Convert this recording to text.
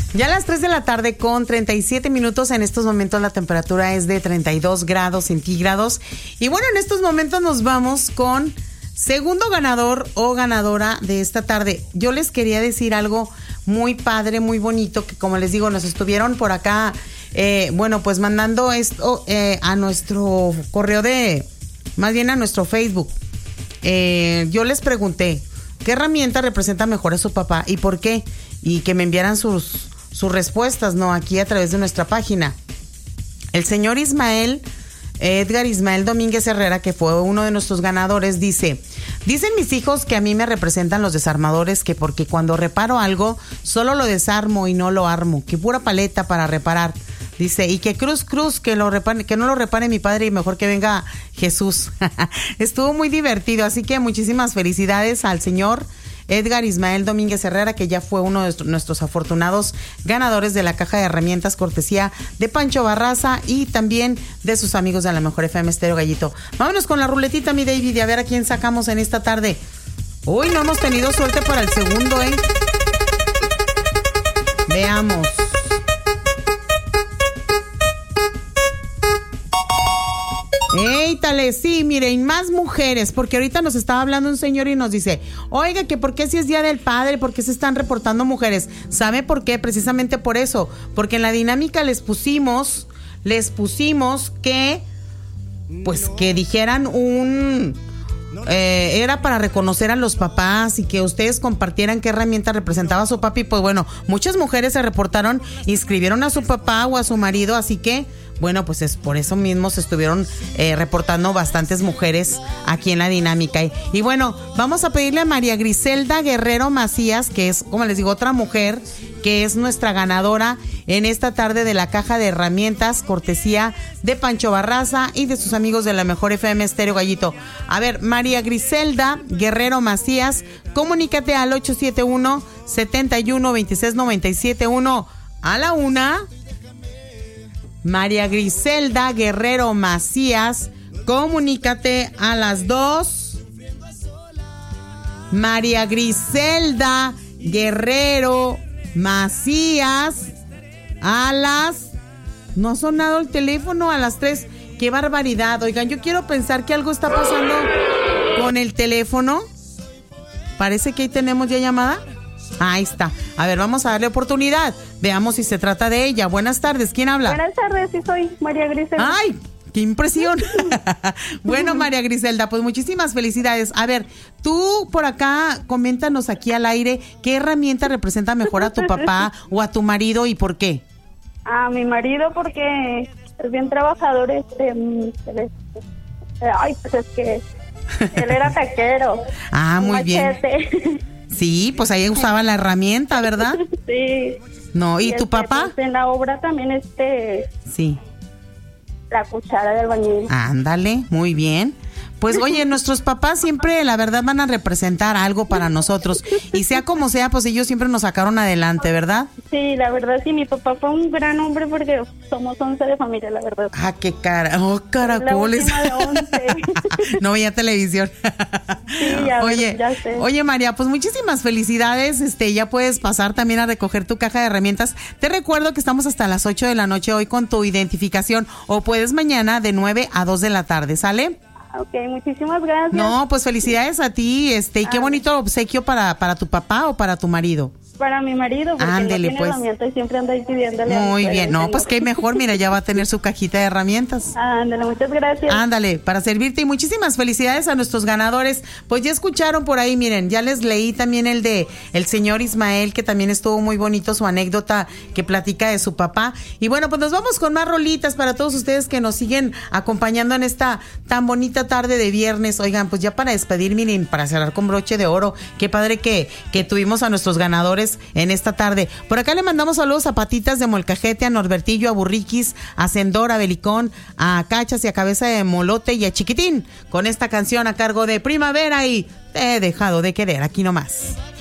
Ya a las 3 de la tarde con 37 minutos, en estos momentos la temperatura es de 32 grados centígrados. Y bueno, en estos momentos nos vamos con segundo ganador o ganadora de esta tarde. Yo les quería decir algo muy padre, muy bonito, que como les digo, nos estuvieron por acá, pues mandando esto a nuestro correo más bien a nuestro Facebook. Yo les pregunté, ¿qué herramienta representa mejor a su papá y por qué? Y que me enviaran sus respuestas, ¿no? Aquí a través de nuestra página. El señor Edgar Ismael Domínguez Herrera, que fue uno de nuestros ganadores, dicen mis hijos que a mí me representan los desarmadores, que porque cuando reparo algo, solo lo desarmo y no lo armo, que pura paleta para reparar. Dice, y que cruz, que no lo repare mi padre y mejor que venga Jesús. Estuvo muy divertido, así que muchísimas felicidades al señor Edgar Ismael Domínguez Herrera, que ya fue uno de nuestros afortunados ganadores de la caja de herramientas cortesía de Pancho Barraza y también de sus amigos de la Mejor FM Estéreo Gallito. Vámonos con la ruletita, mi David, y a ver a quién sacamos en esta tarde. Uy, no hemos tenido suerte para el segundo, Veamos. Éítale, sí, miren, más mujeres, porque ahorita nos estaba hablando un señor y nos dice, oiga, que por qué si es Día del Padre, por qué se están reportando mujeres. ¿Sabe por qué? Precisamente por eso, porque en la dinámica les pusimos que, pues, que dijeran era para reconocer a los papás y que ustedes compartieran qué herramienta representaba a su papi. Pues bueno, muchas mujeres se reportaron, inscribieron a su papá o a su marido, así que bueno, pues es por eso mismo se estuvieron reportando bastantes mujeres aquí en la dinámica. Y bueno, vamos a pedirle a María Griselda Guerrero Macías, que es, como les digo, otra mujer que es nuestra ganadora en esta tarde de la caja de herramientas cortesía de Pancho Barraza y de sus amigos de la Mejor FM Estéreo Gallito. A ver, María Griselda Guerrero Macías, comunícate al 871-71-2697-1 a la 1. María Griselda Guerrero Macías, comunícate a las 2. María Griselda Guerrero Macías a las... No ha sonado el teléfono a las 3. ¡Qué barbaridad! Oigan, yo quiero pensar que algo está pasando con el teléfono. Parece que ahí tenemos ya llamada. Ahí está. A ver, vamos a darle oportunidad. Veamos si se trata de ella. Buenas tardes. ¿Quién habla? Buenas tardes, sí soy María Griselda. ¡Ay! ¡Qué impresión! Bueno, María Griselda, pues muchísimas felicidades. A ver, tú por acá, coméntanos aquí al aire, ¿qué herramienta representa mejor a tu papá o a tu marido y por qué? A mi marido porque es bien trabajador, pues es que él era taquero. Ah, muy bien. Sí, pues ahí usaba la herramienta, ¿verdad? Sí. No, ¿y tu papá? Pues en la obra también sí. La cuchara del albañil. Ándale, muy bien. Pues oye, nuestros papás siempre, la verdad, van a representar algo para nosotros. Y sea como sea, pues ellos siempre nos sacaron adelante, ¿verdad? Sí, la verdad, sí. Mi papá fue un gran hombre porque somos 11 de familia, la verdad. Ah, qué cara. Oh, caracoles. La última de 11. No veía televisión. Sí, ya, oye, ya sé. Oye, María, pues muchísimas felicidades. Ya puedes pasar también a recoger tu caja de herramientas. Te recuerdo que estamos hasta las 8 de la noche hoy con tu identificación. O puedes mañana de 9 a 2 de la tarde, ¿sale? Ok, muchísimas gracias. No, pues felicidades a ti, y qué bonito obsequio para tu papá o para tu marido. Para mi marido, porque ándele, no tiene herramientas y siempre anda ahí pidiéndole. Muy bien, no, pues qué mejor, mira, ya va a tener su cajita de herramientas. Ándale, muchas gracias. Ándale, para servirte y muchísimas felicidades a nuestros ganadores. Pues ya escucharon por ahí, miren, ya les leí también el de el señor Ismael, que también estuvo muy bonito su anécdota que platica de su papá. Y bueno, pues nos vamos con más rolitas para todos ustedes que nos siguen acompañando en esta tan bonita tarde de viernes. Oigan, pues ya para despedir, miren, para cerrar con broche de oro, qué padre que tuvimos a nuestros ganadores en esta tarde. Por acá le mandamos saludos a Patitas de Molcajete, a Norbertillo, a Burriquis, a Sendor, a Belicón, a Cachas y a Cabeza de Molote y a Chiquitín, con esta canción a cargo de Primavera y Te he dejado de querer, aquí nomás.